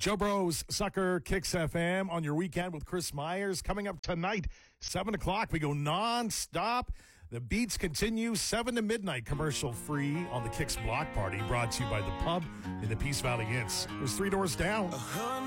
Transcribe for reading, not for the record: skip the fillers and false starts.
Joe Bros Sucker Kicks FM on your weekend with Chris Myers. Coming up tonight, 7 o'clock, we go non-stop. The beats continue 7 to midnight, commercial free on the Kicks Block Party, brought to you by the pub in the Peace Valley Inns. It was 3 doors down.